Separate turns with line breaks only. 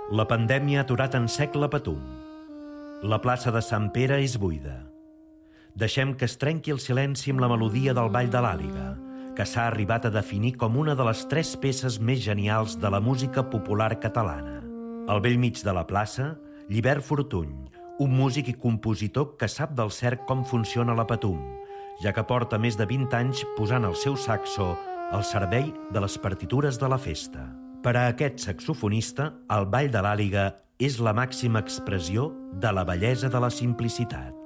La pandèmia ha aturat en sec la Patum. La plaça de Sant Pere és buida. Deixem que es trenqui el silenci amb la melodia del Ball de l'Àliga, que s'ha arribat a definir com una de les 3 peces més genials de la música popular catalana. Al bell mig de la plaça, Llibert Fortuny, un músic i compositor que sap del cert com funciona la Patum, ja que porta més de 20 anys posant el seu saxo al servei de les partitures de la festa. Per a aquest saxofonista, el Ball de l'Àliga és la màxima expressió de la bellesa de la simplicitat.